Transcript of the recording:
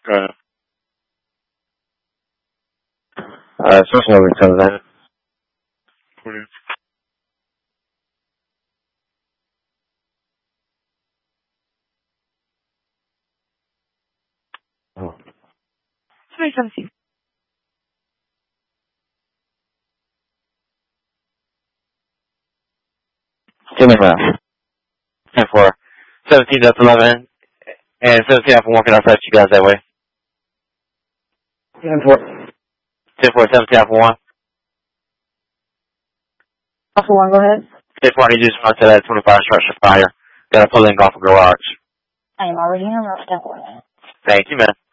Source number 10 then. Oh. 2017. Give me that. 10-4. 17 up 11. And 17 after 1 can I fetch you guys that way? 10-4. 10-4, 17 after 1. Alpha 1, go ahead. 10-4, I need you to respond to that 25 structure fire. Gotta pull in off a garage. I am already in a rough. Thank you, man.